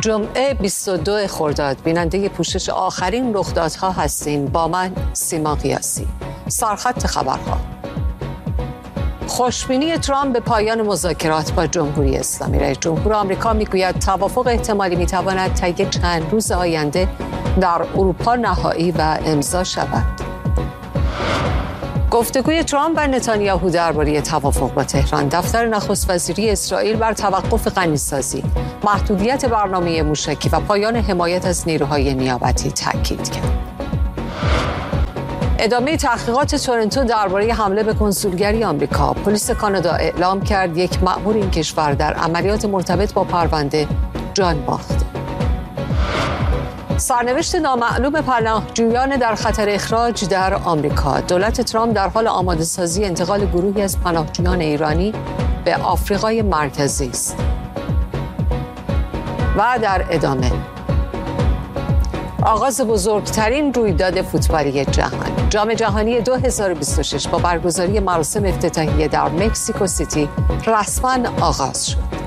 جمعه 22 خرداد بیننده پوشش آخرین رخدادها هستین با من سیما قیاسی. سرخط خبرها. خوشبینی ترامپ به پایان مذاکرات با جمهوری اسلامی. رئیس جمهور آمریکا میگوید توافق احتمالی میتواند طی چند روز آینده در اروپا نهایی و امضا شود. گفتگوی ترامپ و نتانیاهو درباره توافق با تهران. دفتر نخست وزیری اسرائیل بر توقف غنیسازی، محدودیت برنامه موشکی و پایان حمایت از نیروهای نیابتی تاکید کرد. ادامه تحقیقات تورنتو درباره حمله به کنسولگری آمریکا. پلیس کانادا اعلام کرد یک مأمور این کشور در عملیات مرتبط با پرونده جان باخته. سرنوشت نامعلوم پناهجویان در خطر اخراج در آمریکا. دولت ترامپ در حال آماده‌سازی انتقال گروهی از پناهجویان ایرانی به آفریقای مرکزی است. و در ادامه آغاز بزرگترین رویداد فوتبالی جهان. جام جهانی 2026 با برگزاری مراسم افتتاحیه در مکزیکو سیتی رسما آغاز شد.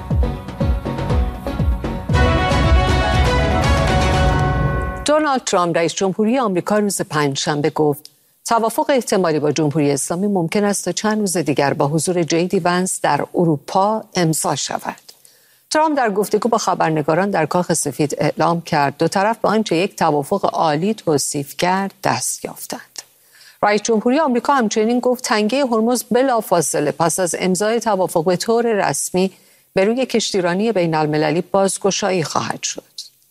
دونالد ترامپ رئیس جمهوری آمریکا روز پنجشنبه گفت توافق احتمالی با جمهوری اسلامی ممکن است تا چند روز دیگر با حضور جی دی ونس در اروپا امضا شود. ترامپ در گفتگو با خبرنگاران در کاخ سفید اعلام کرد دو طرف به آنچه یک توافق عالی توصیف کرد دست یافتند. رئیس جمهوری آمریکا همچنین گفت تنگه هرمز بلافاصله پس از امضای توافق به طور رسمی به روی کشتیرانی بین المللی بازگشایی خواهد شد.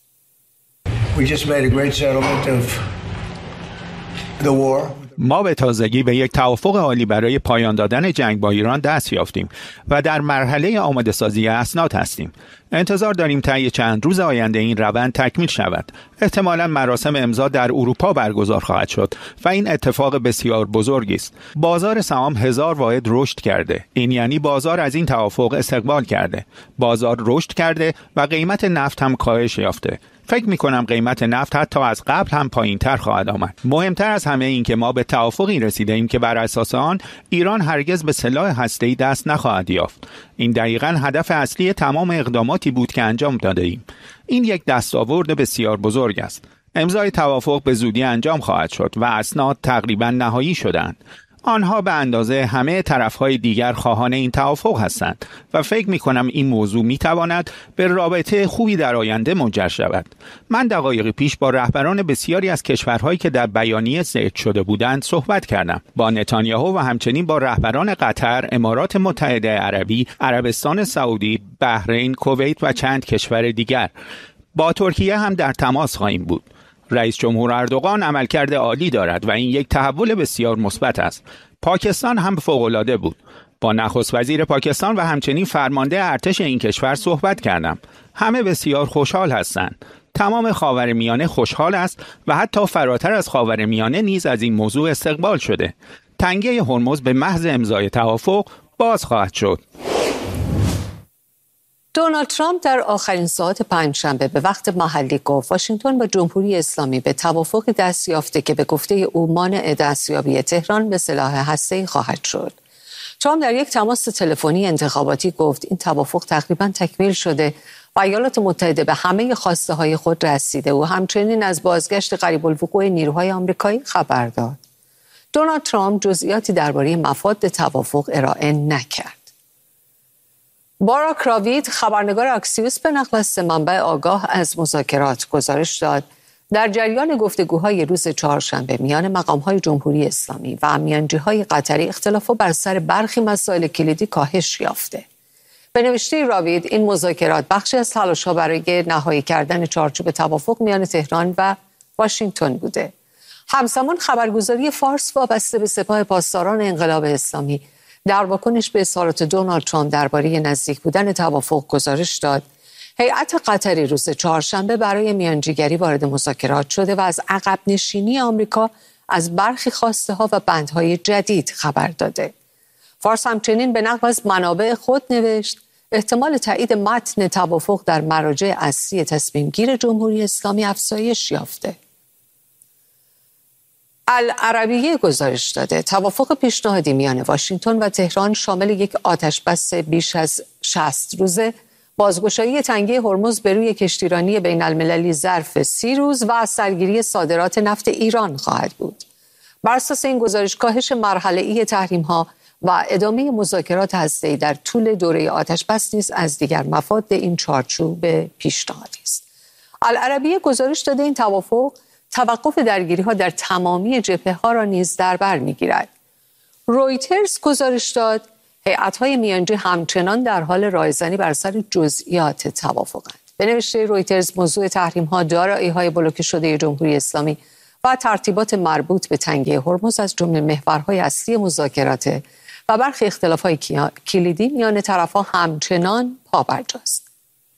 ما به تازگی به یک توافق عالی برای پایان دادن جنگ با ایران دست یافتیم و در مرحله آماده سازی اسناد هستیم. انتظار داریم طی چند روز آینده این روند تکمیل شود. احتمالاً مراسم امضا در اروپا برگزار خواهد شد و این اتفاق بسیار بزرگی است. بازار سهام 1000 واحد رشد کرده. این یعنی بازار از این توافق استقبال کرده. بازار رشد کرده و قیمت نفت هم کاهش یافته. فکر می‌کنم قیمت نفت حتی از قبل هم پایین‌تر خواهد آمد. مهمتر از همه این که ما به توافقی رسیدیم که بر اساس آن ایران هرگز به سلاح هسته‌ای دست نخواهد یافت. این دقیقاً هدف اصلی تمام اقداماتی بود که انجام داده‌ایم. این یک دستاورد بسیار بزرگ است. امضای توافق به زودی انجام خواهد شد و اسناد تقریباً نهایی شدند. آنها به اندازه همه طرفهای دیگر خواهان این توافق هستند و فکر می‌کنم این موضوع می‌تواند به رابطه خوبی در آینده منجر شود. من دقایقی پیش با رهبران بسیاری از کشورهایی که در بیانیه ذکر شده بودند صحبت کردم. با نتانیاهو و همچنین با رهبران قطر، امارات متحده عربی، عربستان سعودی، بحرین، کویت و چند کشور دیگر. با ترکیه هم در تماس خواهیم بود. رئیس جمهور اردوغان عملکرد عالی دارد و این یک تحول بسیار مثبت است. پاکستان هم فوق‌العاده بود. با نخست وزیر پاکستان و همچنین فرمانده ارتش این کشور صحبت کردم. همه بسیار خوشحال هستند. تمام خاورمیانه خوشحال است و حتی فراتر از خاورمیانه نیز از این موضوع استقبال شده. تنگه هرمز به محض امضای توافق باز خواهد شد. دونالد ترامپ در آخرین ساعات پنجشنبه به وقت محلی گفت واشنگتن و جمهوری اسلامی به توافق دست یافته که به گفته او مانع دستیابی تهران به سلاح هسته‌ای خواهد شد. ترامپ در یک تماس تلفنی انتخاباتی گفت این توافق تقریباً تکمیل شده و ایالات متحده به همه خواسته‌های خود رسیده و همچنین از بازگشت قریب الوقوع نیروهای آمریکایی خبر داد. دونالد ترامپ جزئیاتی درباره مفاد توافق ارائه نکرد. باراک راوید خبرنگار اکسیوس به نقل از منبع آگاه از مذاکرات گزارش داد در جریان گفتگوهای روز چهارشنبه میان مقام‌های جمهوری اسلامی و میانجی‌های قطری اختلافات بر سر برخی مسائل کلیدی کاهش یافته. به نوشته راوید این مذاکرات بخشی از تلاش‌ها برای نهایی کردن چارچوب توافق میان تهران و واشنگتن بوده. همزمان خبرگزاری فارس وابسته به سپاه پاسداران انقلاب اسلامی در واکنش به اظهارات دونالد ترامپ درباره نزدیک بودن توافق گزارش داد هیئت قطری روز چهارشنبه برای میانجیگری وارد مذاکرات شده و از عقب نشینی آمریکا از برخی خواسته‌ها و بندهای جدید خبر داده. فارس همچنین به نقل از منابع خود نوشت احتمال تایید متن توافق در مراجع اصلی تصمیمگیر جمهوری اسلامی افزایش یافته. العربیه گزارش داده توافق پیشنهادی میان واشنگتن و تهران شامل یک آتش‌بس بیش از 60 روزه بازگشایی تنگه هرمز به روی کشتیرانی بین المللی ظرف 30 روز و سرگیری صادرات نفت ایران خواهد بود. بر اساس این گزارش کاهش مرحله‌ای تحریم‌ها و ادامه مذاکرات هسته‌ای در طول دوره آتش‌بس نیز از دیگر مفاد این چارچوب پیشنهادی است. العربیه گزارش داده این توقف درگیری‌ها در تمامی جبهه‌ها را نیز در بر می‌گیرد. رویترز گزارش داد هیئت‌های میانجی همچنان در حال رایزنی بر سر جزئیات توافقند. به نوشته رویترز موضوع تحریم‌ها، دارایی‌های بلوکه شده جمهوری اسلامی و ترتیبات مربوط به تنگه هرمز از جمله محورهای اصلی مذاکرات و برخی اختلاف‌های کلیدی میان طرف‌ها همچنان پابرجاست.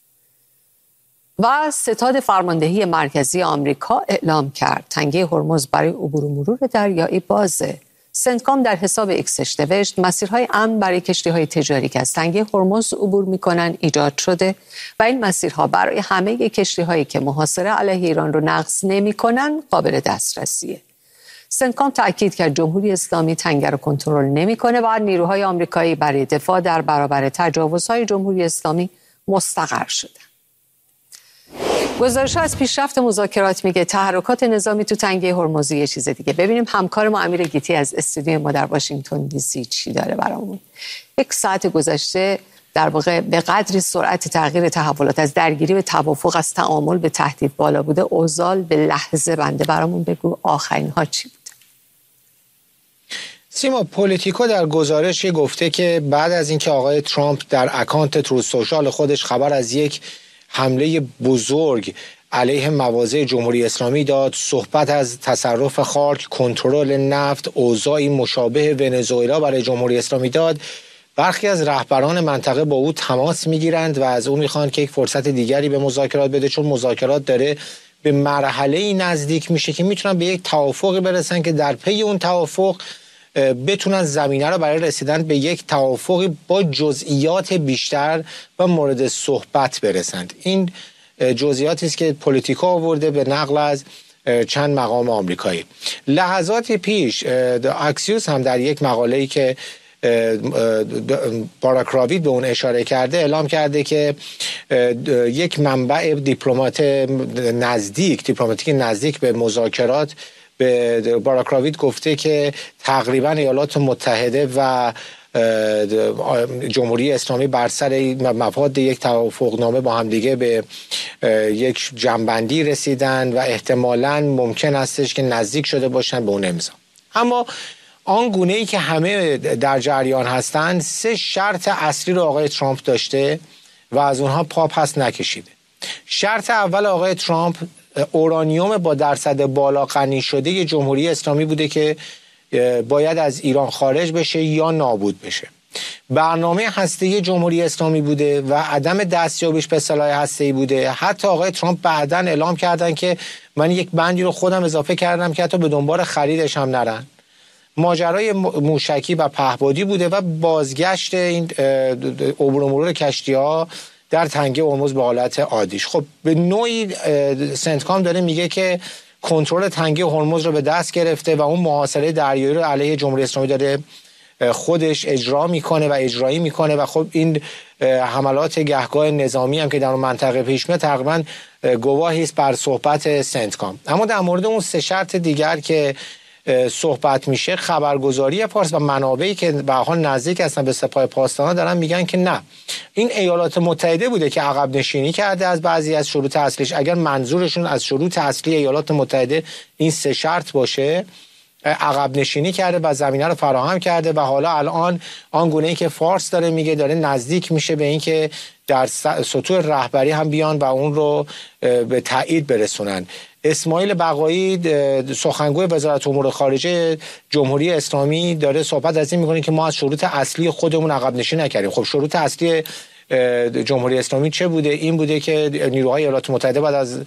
و ستاد فرماندهی مرکزی آمریکا اعلام کرد تنگه هرمز برای عبور و مرور دریایی بازه. سنتکام در حساب اکسش نوشت مسیرهای امن برای کشتی‌های تجاری که از تنگه هرمز عبور می‌کنند ایجاد شده و این مسیرها برای همه کشتی‌هایی که محاصره علیه ایران رو نقض نمی‌کنند قابل دسترسیه. سنتکام تأکید کرد جمهوری اسلامی تنگه رو کنترل نمی‌کنه و نیروهای آمریکایی برای دفاع در برابر تجاوزهای جمهوری اسلامی مستقر شده. گزارش از پیشرفت مذاکرات میگه تحرکات نظامی تو تنگه هرمز یه چیز دیگه. ببینیم همکار ما امیر گیتی از استودیوی ما در واشنگتن دی سی چی داره برامون. 1 ساعت گذشته در واقع به قدری سرعت تغییر تحولات از درگیری به توافق، از تعامل به تهدید بالا بوده. اوضاع به لحظه بنده برامون بگو آخرین ها چی بوده؟ سیما، پولیتیکو در گزارش گفته که بعد از اینکه آقای ترامپ در اکانت تروث سوشال خودش خبر از یک حمله بزرگ علیه مواضع جمهوری اسلامی داد، صحبت از تصرف خاک، کنترل نفت، اوضاعی مشابه ونزوئلا برای جمهوری اسلامی داد، برخی از رهبران منطقه با او تماس میگیرند و از او میخوان که یک فرصت دیگری به مذاکرات بده، چون مذاکرات داره به مرحله نزدیک میشه که میتونن به یک توافقی برسن که در پی اون توافق بتونن زمینه رو برای رسیدن به یک توافقی با جزئیات بیشتر و مورد صحبت برسند. این جزئیاتی است که پولیتیکو آورده به نقل از چند مقام آمریکایی. لحظاتی پیش اکسیوس هم در یک مقاله‌ای که باراک راوید به اون اشاره کرده اعلام کرده که یک منبع دیپلماتیک نزدیک به مذاکرات به باراک راوید گفته که تقریبا ایالات متحده و جمهوری اسلامی بر سر مفاد یک توافقنامه با همدیگه به یک جنبندی رسیدن و احتمالاً ممکن استش که نزدیک شده باشن به اون امضا. اما آن گونه‌ای که همه در جریان هستند 3 شرط اصلی رو آقای ترامپ داشته و از اونها پا پس نکشیده. شرط اول آقای ترامپ اورانیوم با درصد بالا غنی شده جمهوری اسلامی بوده که باید از ایران خارج بشه یا نابود بشه. برنامه هسته‌ای جمهوری اسلامی بوده و عدم دستیابیش به سلاح هسته‌ای بوده. حتی آقای ترامپ بعداً اعلام کردن که من یک بندی رو خودم اضافه کردم که حتی به دنبال خریدش هم نرن. ماجرای موشکی و پهپادی بوده و بازگشت این عبور و مرور کشتی‌ها در تنگه هرمز به حالت عادیش. خب به نوعی سنتکام داره میگه که کنترل تنگه هرمز رو به دست گرفته و اون محاصره دریایی رو علیه جمهوری اسلامی داره خودش اجرا میکنه و اجرایی میکنه و خب این حملات گهگاه نظامی هم که در اون منطقه پیش میاد تقریبا گواهی است بر صحبت سنتکام. اما در مورد اون 3 شرط دیگر که صحبت میشه، خبرگزاری فارس و منابعی که به حال نزدیک هستن به سپاه پاسداران دارن میگن که نه، این ایالات متحده بوده که عقب نشینی کرده از بعضی از شروط اصلیش. اگر منظورشون از شروط اصلی ایالات متحده این 3 شرط باشه، عقب نشینی کرده و زمینه رو فراهم کرده و حالا الان آنگونه‌ای که فارس داره میگه داره نزدیک میشه به این که در سطوح رهبری هم بیان و اون رو به تایید برسونن. اسماعیل بقایی سخنگوی وزارت امور خارجه جمهوری اسلامی داره صحبت از این میکنه که ما از شروط اصلی خودمون عقب نشینی نکردیم. خب شروط اصلی جمهوری اسلامی چه بوده؟ این بوده که نیروهای ایالات متحده بعد از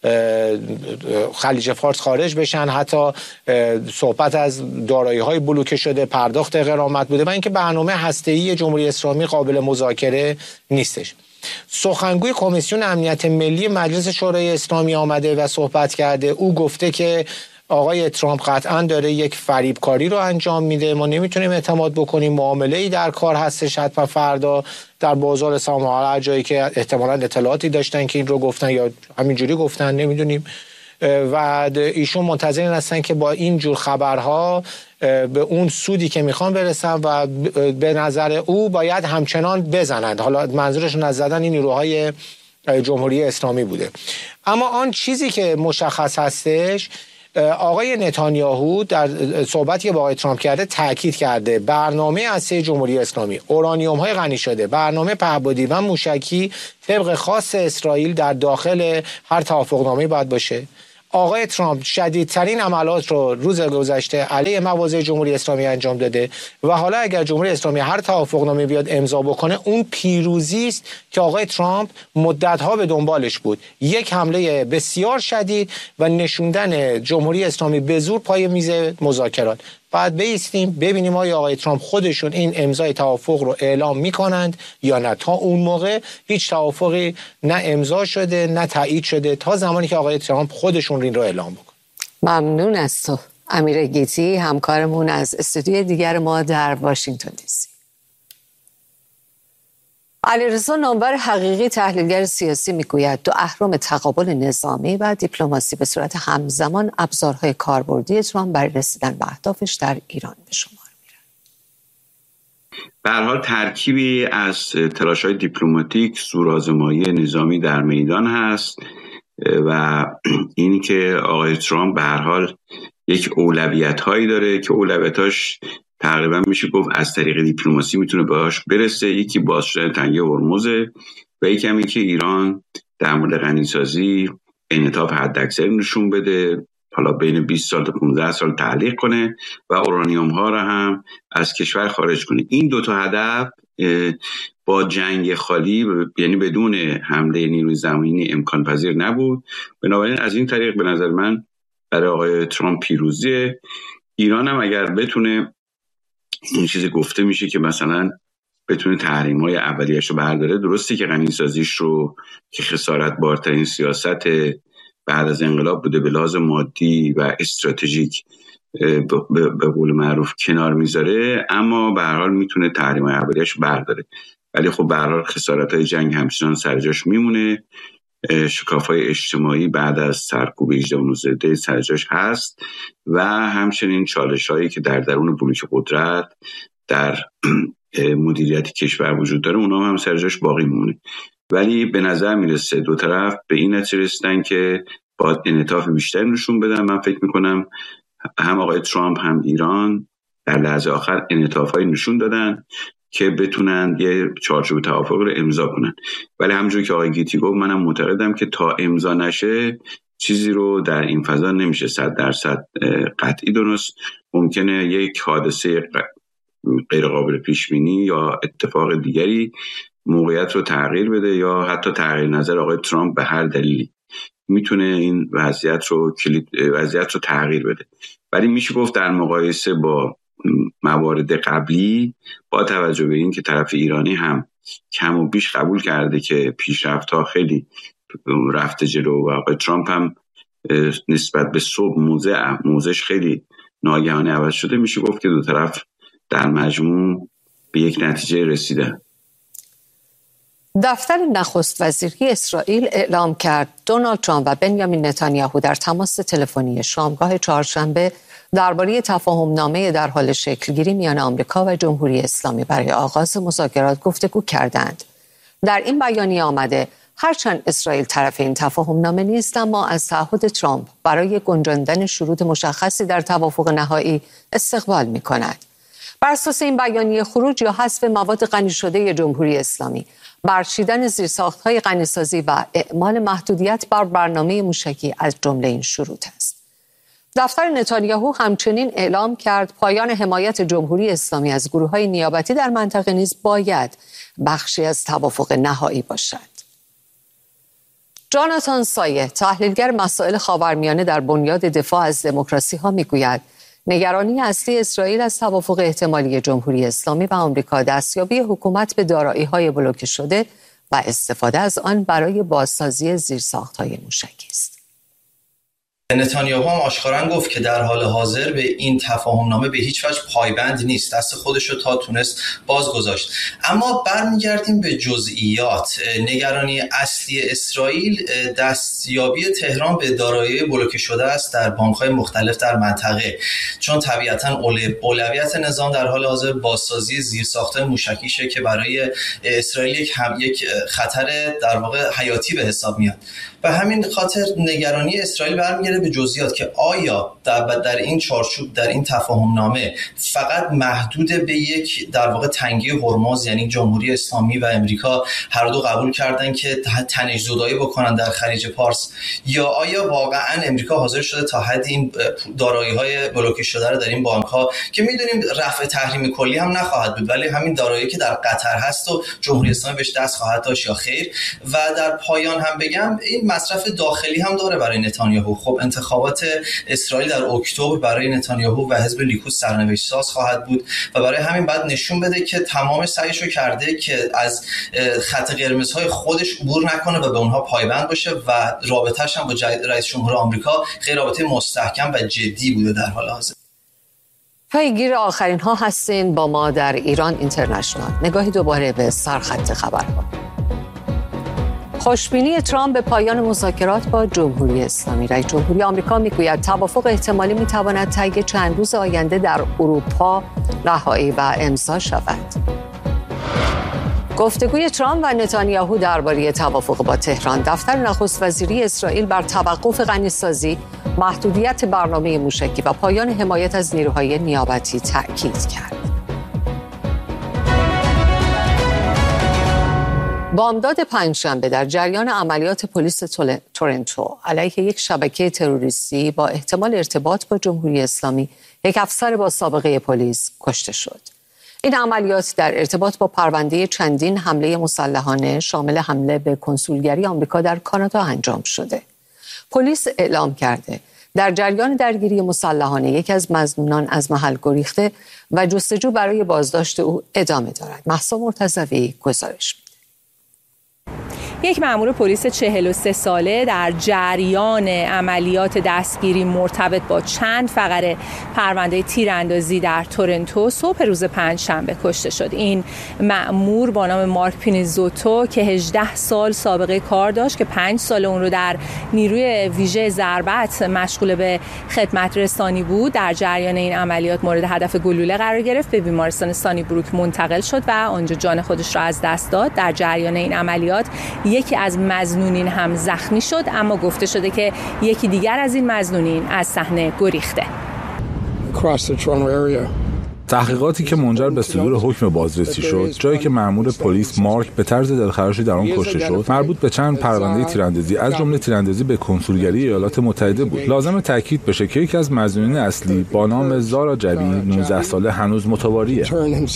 خلیج فارس خارج بشن، حتی صحبت از دارایی‌های بلوکه شده، پرداخت غرامت بوده و اینکه برنامه هسته‌ای جمهوری اسلامی قابل مذاکره نیستش. سخنگوی کمیسیون امنیت ملی مجلس شورای اسلامی آمده و صحبت کرده. او گفته که آقای ترامپ قطعا داره یک فریبکاری رو انجام میده. ما نمیتونیم اعتماد بکنیم، معامله‌ای در کار هستش حتما فردا در بازار سهام، هر جایی که احتمالاً اطلاعاتی داشتن که این رو گفتن یا همینجوری گفتن نمیدونیم، و ایشون منتظر هستن که با این جور خبرها به اون سودی که میخوان برسن و به نظر او باید همچنان بزنند. حالا منظورشون از زدن این نیروهای جمهوری اسلامی بوده. اما آن چیزی که مشخص هستش، آقای نتانیاهو در صحبتی که با آقای ترامپ کرده تاکید کرده برنامه هسته جمهوری اسلامی، اورانیوم های غنی شده، برنامه پهپادی و موشکی طبق خاص اسرائیل در داخل هر توافقنامه باید باشه. آقای ترامپ شدیدترین عملات رو روز گذشته علیه مواضع جمهوری اسلامی انجام داده و حالا اگر جمهوری اسلامی هر توافقنامه بیاد امضا بکنه، اون پیروزی است که آقای ترامپ مدت‌ها به دنبالش بود. یک حمله بسیار شدید و نشوندن جمهوری اسلامی به زور پای میز مذاکرات. بعد بایستیم ببینیم آیا آقای ترامپ خودشون این امضای توافق رو اعلام میکنند یا نه. تا اون موقع هیچ توافقی نه امضا شده نه تایید شده تا زمانی که آقای ترامپ خودشون این رو اعلام بکنن. ممنون از تو امیر گیتی، همکارمون از استودیوی دیگر ما در واشنگتن دی سی. علیرضا نامور حقیقی تحلیلگر سیاسی میگوید دو اهرم تقابل نظامی و دیپلماسی به صورت همزمان ابزارهای کاربردی ترامپ برای رسیدن به اهدافش در ایران به شمار میرن. به هر حال ترکیبی از تلاش‌های دیپلماتیک، زورآزمایی نظامی در میدان هست و اینی که آقای ترامپ به هر حال یک اولویت‌هایی داره که اولویتاش تقریبا میشه گفت از طریق دیپلماسی میتونه باهاش برسه. یکی باز شدن تنگه هرمز و یکی هم که ایران در مورد غنیسازی انعطاف حداکثر نشون بده، حالا بین 20 سال تا 15 سال تعلیق کنه و اورانیوم ها رو هم از کشور خارج کنه. این دو تا هدف با جنگ خالی، یعنی بدون حمله نیروی زمینی، امکان پذیر نبود. بنابراین از این طریق به نظر من برای آقای ترامپ پیروزیه. ایران هم اگر بتونه این چیزی گفته میشه که مثلا بتونه تحریم‌های اولیه‌اش رو برداره، درسته که غنی‌سازیش رو که خسارت بارترین سیاست بعد از انقلاب بوده به لحاظ مادی و استراتژیک به قول معروف کنار میذاره، اما به هر حال میتونه تحریم‌های اولیه‌اش برداره. ولی خب به هر حال خسارت‌های جنگ همچنان سر جاش میمونه. شکاف‌های اجتماعی بعد از سرکوب 18 و 19 سر جاش هست و همچنین چالش‌هایی که در درون بلوک قدرت در مدیریت کشور وجود داره، اونا هم سر جاش باقی میمونه. ولی به نظر میرسه دو طرف به این نتیجه رسیدن که باید انعطاف بیشتری نشون بدن. من فکر میکنم هم آقای ترامپ هم ایران در لحظه آخر انعطاف‌هایی نشون دادن که بتونن یه چارچوب توافق رو امضا کنن. ولی همونجوری که آقای گیتی گفت، منم معتقدم که تا امضا نشه چیزی رو در این فضا نمیشه 100% قطعی دونست. ممکنه یک حادثه غیر قابل پیش بینی یا اتفاق دیگری موقعیت رو تغییر بده یا حتی تغییر نظر آقای ترامپ به هر دلیلی میتونه این وضعیت رو تغییر بده. ولی میشه گفت در مقایسه با موارد قبلی، با توجه به این که طرف ایرانی هم کم و بیش قبول کرده که پیشرفت‌ها خیلی رفته جلو و آقای ترامپ هم نسبت به صبح موضعش خیلی ناگهانی عوض شده، میشه گفت که دو طرف در مجموع به یک نتیجه رسیدن. دفتر نخست وزیری اسرائیل اعلام کرد دونالد ترامپ و بنیامین نتانیاهو در تماس تلفنی شامگاه چهارشنبه درباره تفاهم‌نامه در حال شکلگیری میان آمریکا و جمهوری اسلامی برای آغاز مذاکرات گفتگو کردند. در این بیانیه آمده هرچند اسرائیل طرف این تفاهم‌نامه نیست، اما از تعهد ترامپ برای گنجاندن شروط مشخصی در توافق نهایی استقبال می‌کند. بر اساس این بیانیه خروج یا حذف مواد غنی شده جمهوری اسلامی، برچیدن زیرساخت‌های غنیسازی و اعمال محدودیت بر برنامه موشکی از جمله این شروط است. دفتر نتانیاهو همچنین اعلام کرد پایان حمایت جمهوری اسلامی از گروه‌های نیابتی در منطقه نیز باید بخشی از توافق نهایی باشد. جاناتان سایه، تحلیلگر مسائل خاورمیانه در بنیاد دفاع از دموکراسی ها میگوید نگرانی اصلی اسرائیل از توافق احتمالی جمهوری اسلامی و آمریکا دستیابی حکومت به دارایی‌های بلوکه شده و استفاده از آن برای بازسازی زیرساخت‌های موشکی است. نتانیاهو هم آشکارا گفت که در حال حاضر به این تفاهمنامه به هیچ وجه پایبند نیست، دست خودش رو تا تونست باز گذاشت. اما برمیگردیم به جزئیات. نگرانی اصلی اسرائیل دستیابی تهران به دارایی بلوکه شده است در بانک‌های مختلف در منطقه، چون طبیعتاً اولویت نظام در حال حاضر بازسازی زیرساخت‌های موشکیشه که برای اسرائیل یک خطر در واقع حیاتی به حساب میاد. و همین خاطر نگرانی اسرائیل برمیگرده به جزئیات که آیا در این چارچوب، در این تفاهمنامه فقط محدود به یک در واقع تنگه هرمز، یعنی جمهوری اسلامی و امریکا هر دو قبول کردن که تنش‌زدایی بکنن در خلیج پارس، یا آیا واقعا امریکا حاضر شده تا حد این دارایی‌های بلوکه شده رو در این بانک‌ها که می‌دونیم رفع تحریم کلی هم نخواهد بود، ولی همین دارایی که در قطر هست و جمهوری اسلامی بهش دست خواهد داشت یا خیر. و در پایان هم بگم این مصرف داخلی هم داره برای نتانیاهو. خب انتخابات اسرائیل در اکتبر برای نتانیاهو و حزب لیکود سرنوشت ساز خواهد بود و برای همین بعد نشون بده که تمام سعیشو کرده که از خط قرمزهای خودش عبور نکنه و به اونها پایبند باشه و رابطه‌اش هم با رئیس جمهور آمریکا خیلی رابطه مستحکم و جدی بوده در حال حاضر. پیگیر آخرین ها هستین با ما در ایران اینترنشنال. نگاهی دوباره به سرخط خبرها. خوشبینی ترامپ به پایان مذاکرات با جمهوری اسلامی. رئیس جمهوری آمریکا میگوید توافق احتمالی میتواند طی چند روز آینده در اروپا رهایی و امضا شود. گفتگوی ترامپ و نتانیاهو درباره توافق با تهران. دفتر نخست وزیری اسرائیل بر توقف غنیسازی، محدودیت برنامه موشکی و پایان حمایت از نیروهای نیابتی تأکید کرد. بامداد پنجشنبه در جریان عملیات پلیس تورنتو علیه یک شبکه تروریستی با احتمال ارتباط با جمهوری اسلامی، یک افسر با سابقه پلیس کشته شد. این عملیات در ارتباط با پرونده چندین حمله مسلحانه شامل حمله به کنسولگری آمریکا در کانادا انجام شده. پلیس اعلام کرده در جریان درگیری مسلحانه یک از مظنونان از محل گریخته و جستجو برای بازداشت او ادامه دارد. مهسا مرتضوی گزارش می‌دهد. یک مأمور پلیس 43 ساله در جریان عملیات دستگیری مرتبط با چند فقره پرونده تیراندازی در تورنتو صبح روز پنجشنبه کشته شد. این مأمور با نام مارک پینیزوتو که 18 سال سابقه کار داشت که 5 سال اون رو در نیروی ویژه ضربت مشغول به خدمت رسانی بود، در جریان این عملیات مورد هدف گلوله قرار گرفت، به بیمارستان سانی بروک منتقل شد و آنجا جان خودش را از دست داد. در جریان این عملیات یکی از مظنونین هم زخمی شد، اما گفته شده که یکی دیگر از این مظنونین از صحنه گریخته. تحقیقاتی که منجر به صدور حکم بازرسی شد، جایی که مأمور پلیس مارک به طرز دلخراشی در آن کشته شد، مربوط به چند پرونده تیراندازی از جمله تیراندازی به کنسولگری ایالات متحده بود. لازم تاکید بشه که یکی از مظنونین اصلی با نام زارا جبی 19 ساله هنوز متواریه.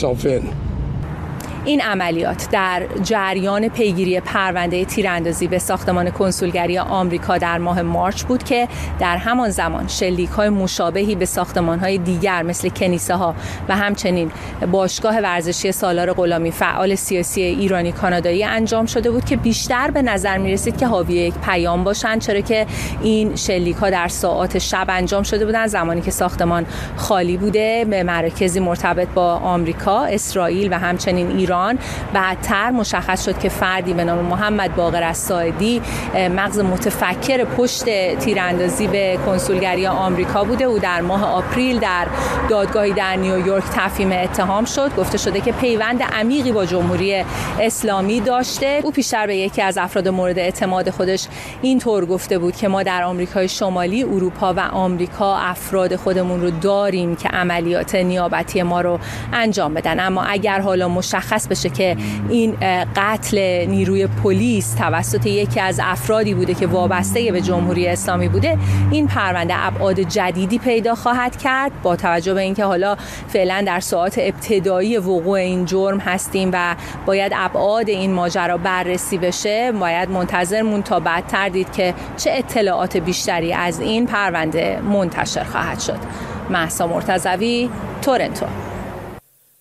این عملیات در جریان پیگیری پرونده تیراندازی به ساختمان کنسولگری آمریکا در ماه مارچ بود که در همان زمان شلیک‌های مشابهی به ساختمان‌های دیگر مثل کنیسه‌ها و همچنین باشگاه ورزشی سالار غلامی فعال سیاسی ایرانی کانادایی انجام شده بود که بیشتر به نظر می‌رسید که حاوی یک پیام باشند، چرا که این شلیک‌ها در ساعات شب انجام شده بودند زمانی که ساختمان خالی بوده. به مراکزی مرتبط با آمریکا، اسرائیل و همچنین ایران بعدتر مشخص شد که فردی به نام محمد باقر الساعدی مغز متفکر پشت تیراندازی به کنسولگری آمریکا بوده. او در ماه آپریل در دادگاهی در نیویورک تفهیم اتهام شد. گفته شده که پیوند عمیقی با جمهوری اسلامی داشته. او پیشتر به یکی از افراد مورد اعتماد خودش اینطور گفته بود که ما در آمریکای شمالی، اروپا و آمریکا افراد خودمون رو داریم که عملیات نیابتی ما رو انجام بدن، اما اگر حالا مشخص بشه که این قتل نیروی پلیس توسط یکی از افرادی بوده که وابسته به جمهوری اسلامی بوده، این پرونده ابعاد جدیدی پیدا خواهد کرد. با توجه به اینکه حالا فعلا در ساعات ابتدایی وقوع این جرم هستیم و باید ابعاد این ماجرا بررسی بشه، باید منتظر مون تا بعدتر دید که چه اطلاعات بیشتری از این پرونده منتشر خواهد شد. مهسا مرتضوی، تورنتو.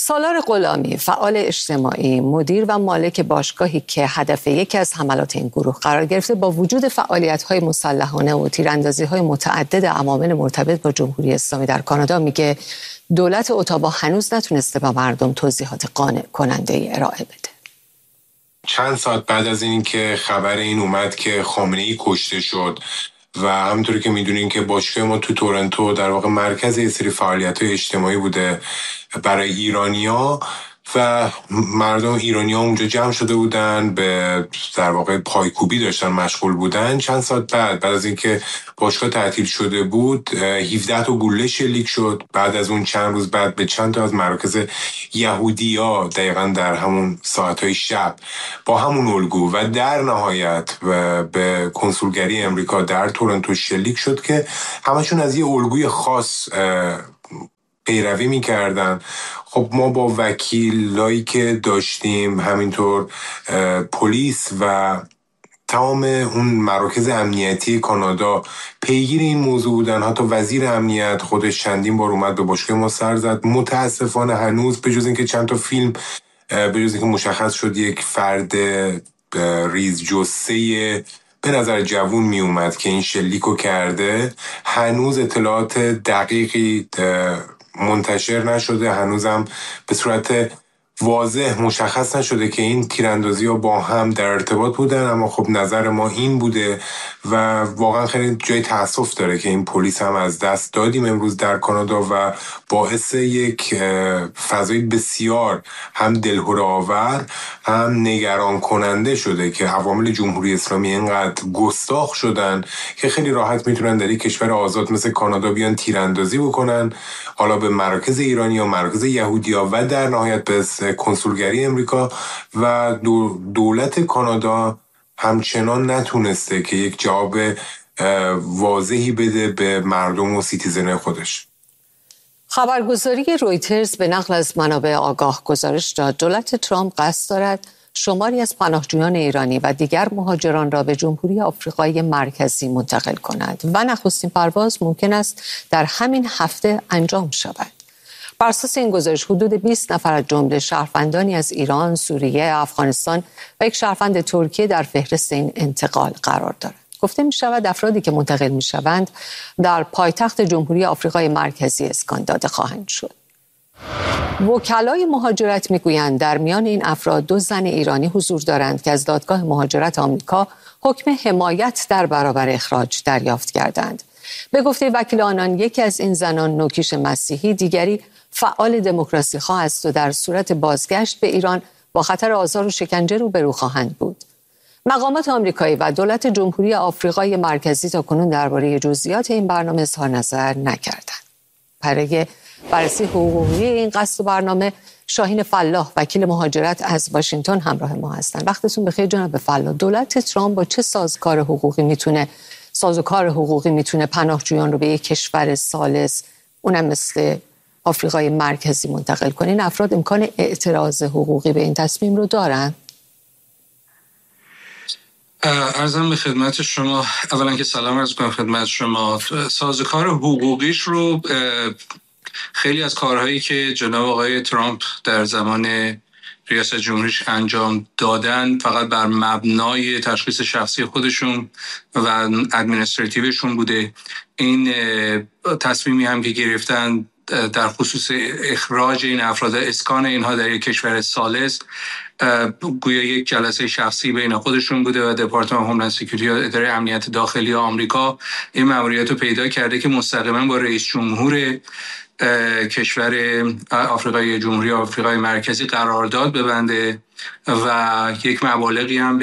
سالار غلامی، فعال اجتماعی، مدیر و مالک باشگاهی که هدف یکی از حملات این گروه قرار گرفته، با وجود فعالیت‌های مسلحانه و تیراندازی‌های متعدد عوامل مرتبط با جمهوری اسلامی در کانادا، میگه دولت اتاوا هنوز نتونسته به مردم توضیحات قانع کننده ارائه بده. چند ساعت بعد از این که خبر این اومد که خامنه‌ای کشته شد و همونطوری که میدونین که باشگاه ما تو تورنتو در واقع مرکز یه سری فعالیت‌های اجتماعی بوده برای ایرانی‌ها و مردم ایرانی‌ها اونجا جمع شده بودن، به در واقع پایکوبی داشتن مشغول بودن. چند ساعت بعد از اینکه باشگاه تعطیل شده بود 17 تا گلوله شلیک شد. بعد از اون چند روز بعد به چند تا از مراکز یهودی‌ها دقیقاً در همون ساعت‌های شب با همون الگو و در نهایت به کنسولگری امریکا در تورنتو شلیک شد که همشون از یه الگوی خاص پیروی می‌کردن. خب ما با وکیلایی که داشتیم، همینطور پلیس و تمام اون مراکز امنیتی کانادا پیگیر این موضوع بودن. حتی وزیر امنیت خودش چندین بار اومد به باشگاه ما سر زد. متاسفانه هنوز به جز اینکه چند تا فیلم، به جز اینکه مشخص شد یک فرد ریز جثه به نظر جوون می اومد که این شلیکو کرده، هنوز اطلاعات دقیقی منتشر نشده. هنوزم به صورت واضح مشخص نشده که این تیراندازی ها با هم در ارتباط بودن. اما خب نظر ما این بوده و واقعا خیلی جای تأسف داره که این پلیس هم از دست دادیم امروز در کانادا و باعث یک فضای بسیار هم دلهره آور هم نگران کننده شده که عوامل جمهوری اسلامی اینقدر گستاخ شدن که خیلی راحت میتونن در یک کشور آزاد مثل کانادا بیان تیراندازی بکنن، حالا به مراکز ایرانی ها، مراکز یهودی ها و در نهایت به کنسولگری امریکا. و دولت کانادا همچنان نتونسته که یک جواب واضحی بده به مردم و سیتیزن خودش. خبرگزاری رویترز به نقل از منابع آگاه گزارش داد دولت ترامپ قصد دارد شماری از پناهجویان ایرانی و دیگر مهاجران را به جمهوری آفریقای مرکزی منتقل کند و نخستین پرواز ممکن است در همین هفته انجام شود. بر اساس این گزارش حدود 20 نفر از جمله شهروندانی از ایران، سوریه، افغانستان و یک شهروند ترکیه در فهرست این انتقال قرار دارند. گفته می شود افرادی که منتقل می شوند در پایتخت جمهوری آفریقای مرکزی اسکان داده خواهند شد. وکلای مهاجرت میگویند در میان این افراد 2 زن ایرانی حضور دارند که از دادگاه مهاجرت آمریکا حکم حمایت در برابر اخراج دریافت کردند. به گفته وکیل آنان یکی از این زنان نوکیش مسیحی، دیگری فعال دموکراسی خواه است و در صورت بازگشت به ایران با خطر آزار و شکنجه روبرو خواهند بود. مقامات آمریکایی و دولت جمهوری آفریقای مرکزی تاکنون درباره جزئیات این برنامه اظهار نظر نکردند. برای بررسی حقوقی این قصد و برنامه شاهین فلاح وکیل مهاجرت از واشنگتن همراه ما هستند. وقتتون بخیر جناب فلاح. دولت ترامپ با چه سازوکار حقوقی میتونه پناهجویان رو به یک کشور ثالث اونم مثل آفریقای مرکزی منتقل کنه؟ این افراد امکان اعتراض حقوقی به این تصمیم رو دارن؟ عرضم به خدمت شما، اولا که سلام عرض کنم خدمت شما. سازوکار حقوقیش رو خیلی از کارهایی که جناب آقای ترامپ در زمان ریاست جمهوریش انجام دادن فقط بر مبنای تشخیص شخصی خودشون و ادمینستراتیوشون بوده. این تصمیمی هم که گرفتن در خصوص اخراج این افراد، اسکان اینها در یک کشور ثالث، گویا یک جلسه شخصی بین خودشون بوده و دپارتمان هوملند سکیوریتی یا اداره امنیت داخلی آمریکا این مأموریت رو پیدا کرده که مستقیما با رئیس جمهور کشور جمهوری آفریقای مرکزی قرارداد ببنده و یک مبالغی هم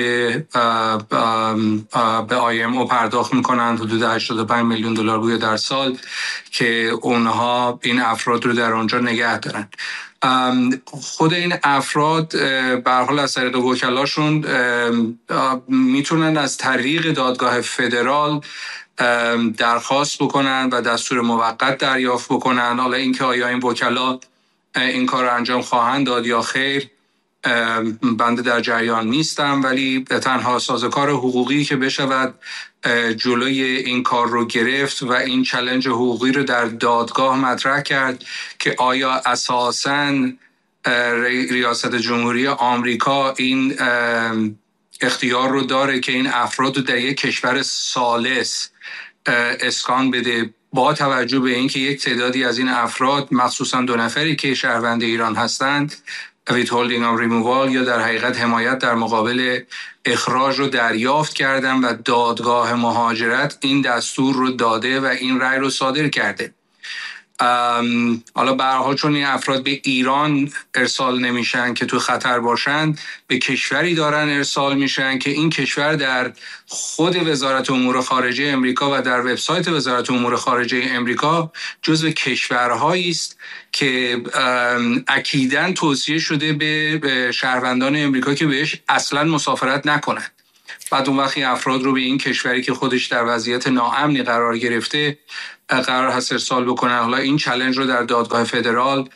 به IMO پرداخت میکنن، حدود 85 میلیون دلار بوده در سال، که اونها این افراد رو در اونجا نگه دارن. خود این افراد به هر حال از طریق وکلاشون میتونن از طریق دادگاه فدرال درخواست بکنن و دستور موقت دریافت بکنن. حالا اینکه آیا این وکلا این کار رو انجام خواهند داد یا خیر بنده در جریان نیستم، ولی تنها سازوکار حقوقی که بشود جلوی این کار رو گرفت و این چالش حقوقی رو در دادگاه مطرح کرد که آیا اساساً ریاست جمهوری آمریکا این اختیار رو داره که این افراد رو در یک کشور ثالث اسکان بده، با توجه به اینکه یک تعدادی از این افراد مخصوصا 2 نفری که شهروند ایران هستند withholding of removal یا در حقیقت حمایت در مقابل اخراج رو دریافت کردن و دادگاه مهاجرت این دستور رو داده و این رأی رو صادر کرده. حالا به هر حال چون این افراد به ایران ارسال نمیشن که تو خطر باشند، به کشوری دارن ارسال میشن که این کشور در خود وزارت امور خارجه امریکا و در وبسایت وزارت امور خارجه امریکا جزو کشورهایی است که اکیداً توصیه شده به شهروندان امریکا که بهش اصلاً مسافرت نکنند. بعد اون وقتی افراد رو به این کشوری که خودش در وضعیت ناامنی قرار گرفته قرار هست ارسال بکنن. حالا این چالش رو در دادگاه فدرال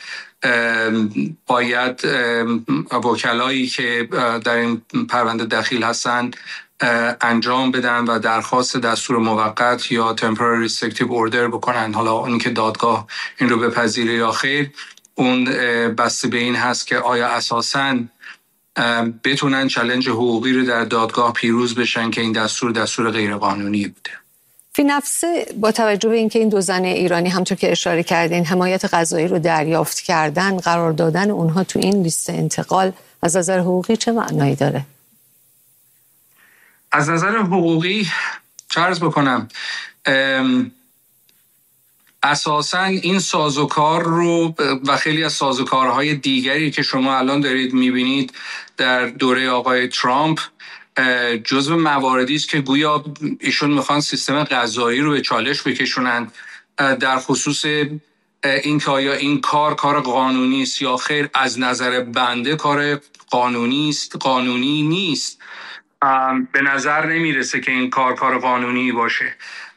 باید وکلایی که در این پرونده دخیل هستن انجام بدن و درخواست دستور موقت یا temporary restrictive order بکنن. حالا اون که دادگاه این رو بپذیره یا خیر، اون بسته به این هست که آیا اساساً بتونن چالش حقوقی رو در دادگاه پیروز بشن که این دستور غیرقانونی بوده. فی نفسه با توجه به اینکه این 2 زن ایرانی همونطور که اشاره کردین حمایت قضایی رو دریافت کردن، قرار دادن اونها تو این لیست انتقال از نظر حقوقی چه معنایی داره؟ از نظر حقوقی چه عرض بکنم، اساساً این سازوکار رو و خیلی از سازوکارهای دیگری که شما الان دارید میبینید در دوره آقای ترامپ جزو مواردی است که گویا ایشون میخوان سیستم قضایی رو به چالش بکشونن در خصوص این که آیا این کار قانونی است یا خیر. از نظر بنده کار قانونی نیست. به نظر نمیرسه که این کار قانونی باشه،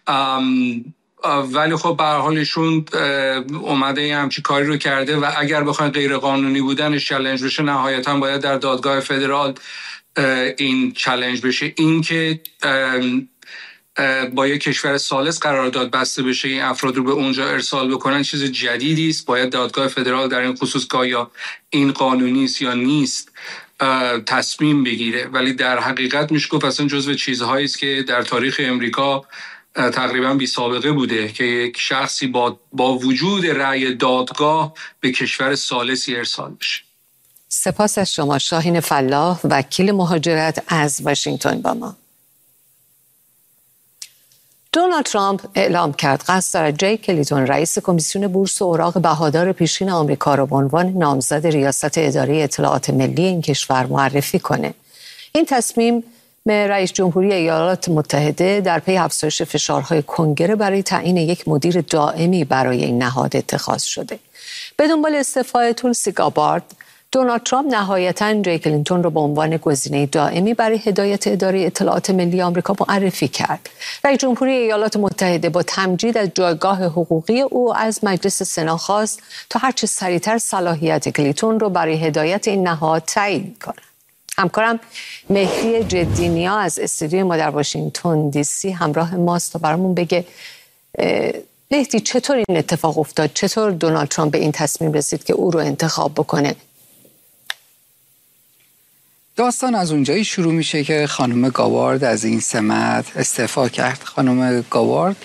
ولی خب به هر حال ایشون اومده همچین کاری رو کرده و اگر بخواید غیر قانونی بودنش چالش بشه نهایتا باید در دادگاه فدرال این چالش بشه. این که با یک کشور ثالث قرارداد بسته بشه این افراد رو به اونجا ارسال بکنن چیز جدیدی است. باید دادگاه فدرال در این خصوص که آیا این قانونی است یا نیست تصمیم بگیره. ولی در حقیقت میشه گفت اصلا جزو چیزهایی است که در تاریخ امریکا تقریبا بی سابقه بوده که یک شخصی با وجود رأی دادگاه به کشور ثالثی ارسال بشه. سپاس از شما شاهین فلاح، وکیل مهاجرت از واشنگتن با ما. دونالد ترامپ اعلام کرد قصد دارد جی کلیتون رئیس کمیسیون بورس و اوراق بهادار پیشین آمریکا را به عنوان نامزد ریاست اداره اطلاعات ملی این کشور معرفی کنه. این تصمیم رئیس جمهوری ایالات متحده در پی افزایش فشارهای کنگره برای تعیین یک مدیر دائمی برای این نهاد اتخاذ شده. به دنبال استعفای تولسی گابارد، دونالد ترامپ نهایتاً جی کلینتون را به عنوان گزینه دائمی برای هدایت اداره اطلاعات ملی آمریکا معرفی کرد. رئیس جمهوری ایالات متحده با تمجید از جایگاه حقوقی او از مجلس سنا خواست تا هرچه سریعتر صلاحیت کلینتون را برای هدایت این نهاد تعیین کند. همکارم مهدی جدینیا از استودیوی ما در واشنگتن دی سی همراه ماست تا برامون بگه مهدی چطور این اتفاق افتاد؟ چطور دونالد ترامپ به این تصمیم رسید که او رو انتخاب بکنه؟ داستان از اونجایی شروع میشه که خانم گاوارد از این سمت استعفا کرد. خانم گاوارد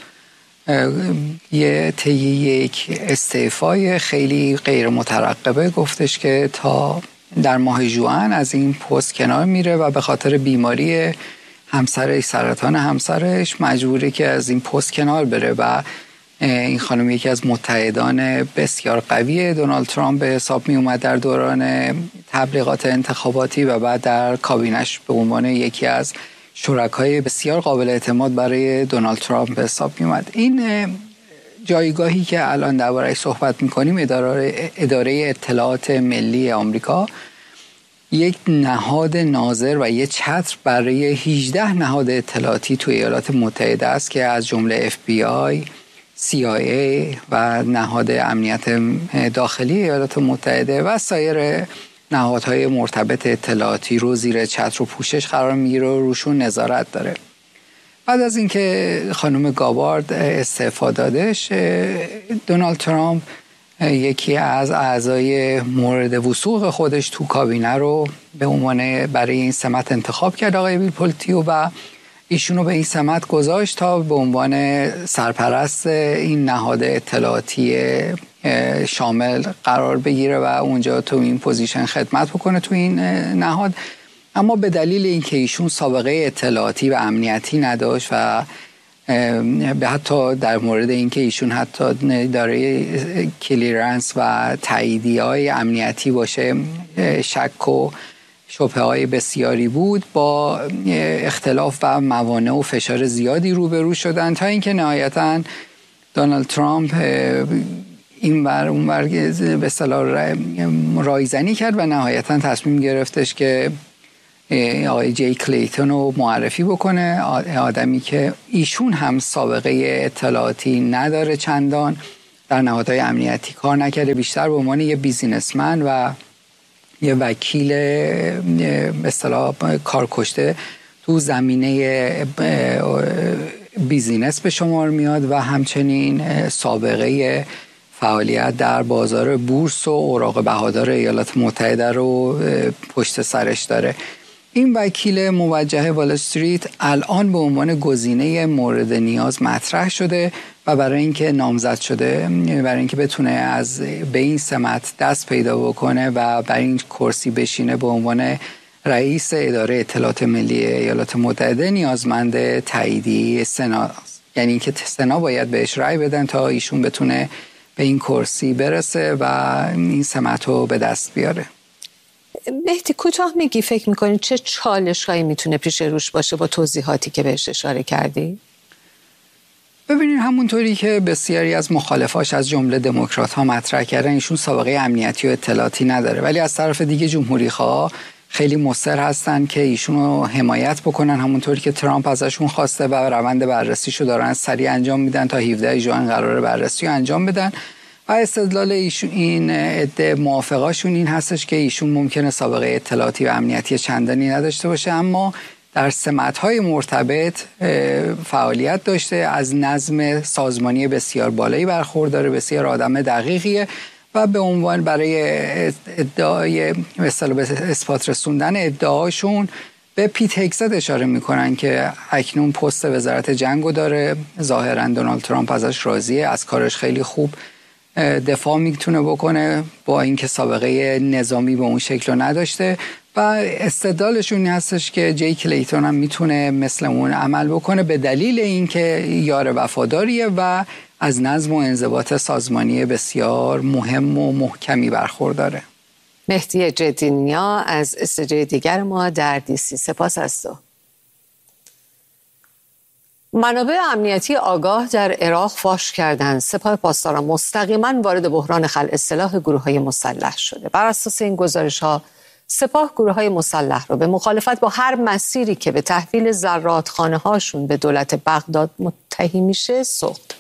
طی یک استعفای خیلی غیر مترقبه گفتش که تا در ماه ژوئن از این پست کنار میره و به خاطر بیماری همسرش، سرطان همسرش، مجبوره که از این پست کنار بره و این خانم یکی از متحدان بسیار قوی دونالد ترامپ به حساب می اومد در دوران تبلیغات انتخاباتی و بعد در کابینش به عنوان یکی از شرکای بسیار قابل اعتماد برای دونالد ترامپ به حساب می اومد. این جایگاهی که الان درباره‌اش صحبت می‌کنیم، اداره اطلاعات ملی آمریکا، یک نهاد ناظر و یک چتر برای 18 نهاد اطلاعاتی توی ایالات متحده است که از جمله FBI، CIA و نهاد امنیت داخلی ایالات متحده و سایر نهادهای مرتبط اطلاعاتی رو زیر چتر و پوشش قرار میگیره و روشون نظارت داره. بعد از اینکه خانم گابارد استعفا دادش، دونالد ترامپ یکی از اعضای مورد وثوق خودش تو کابینه رو به عنوان برای این سمت انتخاب کرد، آقای بیل پولتیو، و ایشونو به این سمت گذاشت تا به عنوان سرپرست این نهاد اطلاعاتی شامل قرار بگیره و اونجا تو این پوزیشن خدمت بکنه تو این نهاد. اما به دلیل اینکه ایشون سابقه اطلاعاتی و امنیتی نداشت و به حتی در مورد اینکه ایشون حتی دارای کلیرنس و تاییدیه‌های امنیتی باشه شک و شبهه‌های بسیاری بود، با اختلاف و موانع و فشار زیادی روبرو شدن تا اینکه نهایتاً دونالد ترامپ این ور اون ور به اصطلاح رایزنی کرد و نهایتاً تصمیم گرفتش که آقای جی کلیتون رو معرفی بکنه، آدمی که ایشون هم سابقه اطلاعاتی نداره، چندان در نهادهای امنیتی کار نکرده، بیشتر به عنوان یه بیزینسمن و یه وکیل به اصطلاح کارکشته تو زمینه بیزینس به شمار میاد و همچنین سابقه فعالیت در بازار بورس و اوراق بهادار ایالات متحده رو پشت سرش داره. این وکیل موجه وال استریت الان به عنوان گزینه مورد نیاز مطرح شده و برای اینکه نامزد شده، برای اینکه بتونه به این سمت دست پیدا بکنه و برای این کرسی بشینه به عنوان رئیس اداره اطلاعات ملی ایالات متحده، نیازمند تاییدیه سنا، یعنی اینکه سنا باید بهش رأی بدن تا ایشون بتونه به این کرسی برسه و این سمت رو به دست بیاره. مهدی کوتاه میگی فکر میکنی چه چالش‌هایی میتونه پیش روش باشه با توضیحاتی که بهش اشاره کردی؟ ببینید همونطوری که بسیاری از مخالفاش از جمله دموکرات‌ها مطرح کردن، ایشون سابقه امنیتی و اطلاعاتی نداره، ولی از طرف دیگه جمهوری‌خواها خیلی مصر هستن که ایشون رو حمایت بکنن، همونطوری که ترامپ ازشون خواسته و روند بررسیشو دارن سریع انجام میدن تا 17 ژوئن قراره بررسی رو انجام بدن. و استدلال ایشون این عده موافقاشون این هستش که ایشون ممکنه سابقه اطلاعاتی و امنیتی چندانی نداشته باشه، اما در سمت‌های مرتبط فعالیت داشته، از نظم سازمانی بسیار بالایی برخورداره، بسیار آدم دقیقیه و به عنوان برای ادعای مثلا به اثبات رسوندن ادعاشون به پیت هگست اشاره میکنن که اکنون پست وزارت جنگو داره. ظاهرا دونالد ترامپ ازش راضیه، از کارش خیلی خوب دفاع میتونه بکنه با اینکه سابقه نظامی به اون شکل نداشته و استدلالشون هستش که جی کلیتون هم میتونه مثل اون عمل بکنه به دلیل اینکه یار وفاداریه و از نظم و انضباط سازمانی بسیار مهم و محکمی برخورداره. مهدی جدینیا از استودیوی دیگر ما در دی.سی. سپاس از تو. منابع امنیتی آگاه در عراق فاش کردند سپاه پاسداران مستقیما وارد بحران خلع سلاح گروه‌های مسلح شده. بر اساس این گزارش‌ها سپاه گروه‌های مسلح را به مخالفت با هر مسیری که به تحویل زرادخانه‌هاشون به دولت بغداد متهم میشه سوق داده.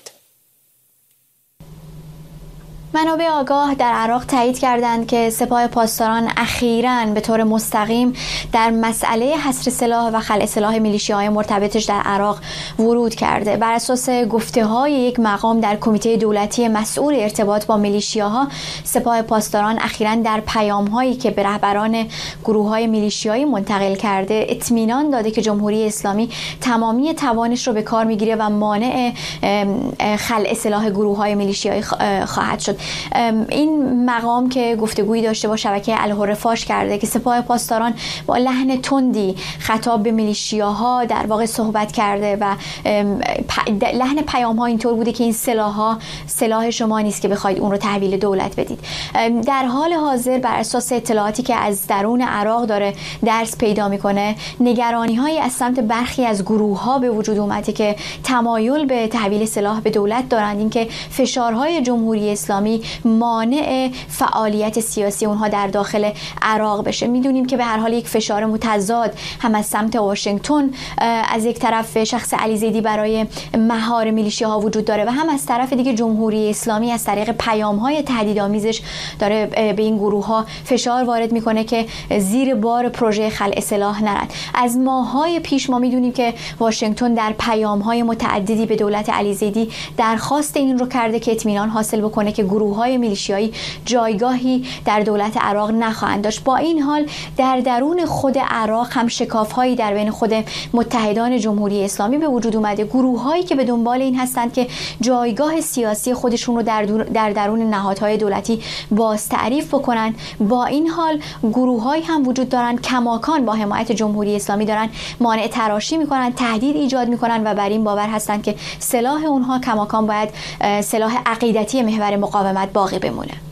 منابع آگاه در عراق تایید کردند که سپاه پاسداران اخیراً به طور مستقیم در مسئله حصر سلاح و خلع سلاح میلیشیاهای مرتبطش در عراق ورود کرده. بر اساس گفته‌های یک مقام در کمیته دولتی مسئول ارتباط با میلیشیاها، سپاه پاسداران اخیراً در پیام‌هایی که به رهبران گروه‌های میلیشیایی منتقل کرده اطمینان داده که جمهوری اسلامی تمامی توانش رو به کار می‌گیره و مانع خلع سلاح گروه‌های میلیشیایی خواهد شد. این مقام که گفتگویی داشته با شبکه الحر فاش کرده که سپاه پاسداران با لحن تندی خطاب به میلیشیاها در واقع صحبت کرده و لحن پیام‌ها اینطور بوده که این سلاح شما نیست که بخواید اون رو تحویل دولت بدید. در حال حاضر بر اساس اطلاعاتی که از درون عراق داره درس پیدا میکنه، نگرانی‌هایی از سمت برخی از گروه‌ها به وجود اومده که تمایل به تحویل سلاح به دولت دارند، اینکه فشارهای جمهوری اسلامی مانع فعالیت سیاسی اونها در داخل عراق بشه. میدونیم که به هر حال یک فشار متضاد هم از سمت واشنگتن از یک طرف شخص علی زیدی برای مهار میلیشیاها وجود داره و هم از طرف دیگه جمهوری اسلامی از طریق پیام‌های تهدیدآمیزش داره به این گروه‌ها فشار وارد میکنه که زیر بار پروژه خلع سلاح نرند. از ماه‌های پیش ما میدونیم که واشنگتن در پیام‌های متعددی به دولت علی زیدی درخواست این رو کرده که اطمینان حاصل بکنه که گروه‌های میلیشیایی جایگاهی در دولت عراق نخواهند داشت. با این حال در درون خود عراق هم شکاف‌هایی در بین خود متحدان جمهوری اسلامی به وجود اومده. گروه‌هایی که به دنبال این هستند که جایگاه سیاسی خودشون رو در درون نهادهای دولتی باز تعریف بکنن. با این حال گروه‌هایی هم وجود دارن کماکان با حمایت جمهوری اسلامی دارن مانع تراشی میکنن، تهدید ایجاد میکنن و بر این باور هستند که سلاح اونها کماکان باید سلاح عقیدتی محور مقاومت باقی بمونه.